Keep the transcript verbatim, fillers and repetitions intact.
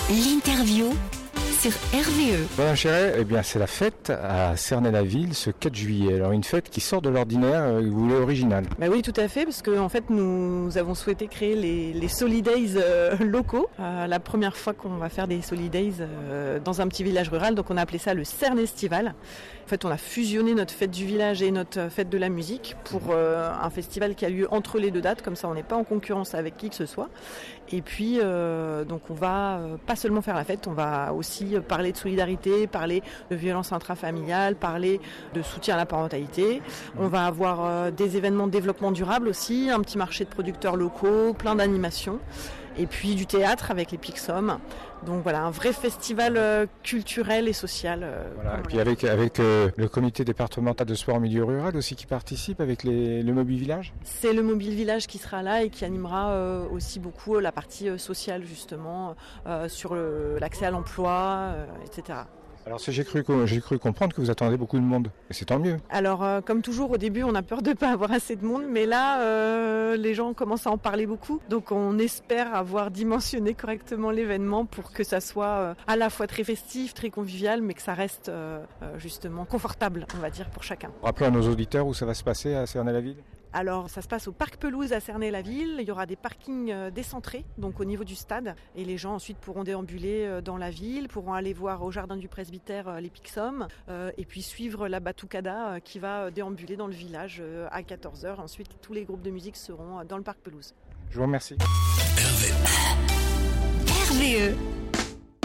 L'interview sur R V E. Madame Chéret, eh bien c'est la fête à Cernay-la-Ville ce quatre juillet. Alors une fête qui sort de l'ordinaire, euh, vous voulez originale. Bah oui, tout à fait, parce que en fait nous avons souhaité créer les, les Solidays euh, locaux. Euh, la première fois qu'on va faire des Solidays euh, dans un petit village rural, donc on a appelé ça le Cernestival. En fait, on a fusionné notre fête du village et notre fête de la musique pour euh, un festival qui a lieu entre les deux dates, comme ça on n'est pas en concurrence avec qui que ce soit. Et puis euh, donc on va euh, pas seulement faire la fête, on va aussi parler de solidarité, parler de violence intrafamiliale, parler de soutien à la parentalité. On va avoir euh, des événements de développement durable aussi, un petit marché de producteurs locaux, plein d'animations. Et puis du théâtre avec les Pixom. Donc voilà, un vrai festival euh, culturel et social. Euh, voilà. Et puis avec, avec euh, le comité départemental de sport en milieu rural aussi qui participe avec les, le Mobile Village. C'est le Mobile Village qui sera là et qui animera euh, aussi beaucoup euh, la partie euh, sociale justement, euh, sur le, l'accès à l'emploi, euh, et cetera. Alors j'ai cru, j'ai cru comprendre que vous attendez beaucoup de monde, et c'est tant mieux. Alors euh, comme toujours au début on a peur de pas avoir assez de monde, mais là euh, les gens commencent à en parler beaucoup, donc on espère avoir dimensionné correctement l'événement pour que ça soit euh, à la fois très festif, très convivial, mais que ça reste euh, euh, justement confortable, on va dire, pour chacun. Rappelons à nos auditeurs où ça va se passer à Cernay-la-Ville. Alors ça se passe au Parc Pelouse à Cernay-la-Ville, il y aura des parkings euh, décentrés, donc au niveau du stade, et les gens ensuite pourront déambuler euh, dans la ville, pourront aller voir au jardin du presbytère euh, les Pixom, euh, et puis suivre la batucada euh, qui va euh, déambuler dans le village euh, à quatorze heures. Ensuite tous les groupes de musique seront euh, dans le Parc Pelouse. Je vous remercie. R V E.